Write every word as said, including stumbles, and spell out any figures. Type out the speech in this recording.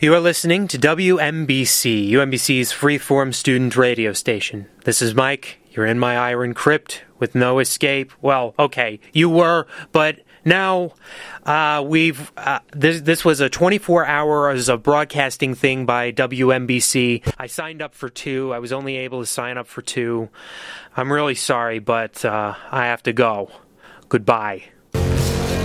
You are listening to W M B C, U M B C's freeform student radio station. This is Mike. You're in my iron crypt with no escape. Well, okay, you were, but now uh, we've. Uh, this this was a twenty-four hours of broadcasting thing by W M B C. I signed up for two. I was only able to sign up for two. I'm really sorry, but uh, I have to go. Goodbye.